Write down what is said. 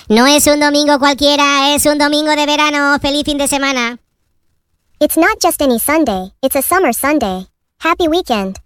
No es un domingo cualquiera, es un domingo de verano. ¡Feliz fin de semana! It's not just any Sunday, it's a summer Sunday. Happy weekend.